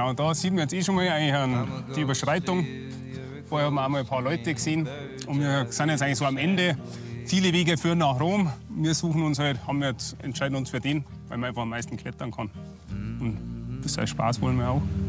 Genau, da sieht man jetzt schon mal eigentlich die Überschreitung. Vorher haben wir auch mal ein paar Leute gesehen. Und wir sind jetzt eigentlich so am Ende. Viele Wege führen nach Rom. Wir suchen uns halt, entscheiden uns für den, weil man einfach am meisten klettern kann. Und das heißt, Spaß wollen wir auch.